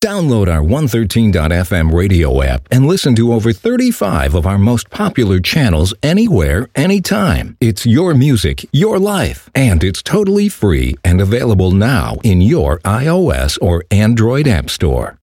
Download our 113.fm radio app and listen to over 35 of our most popular channels anywhere, anytime. It's your music, your life, and it's totally free and available now in your iOS or Android app store.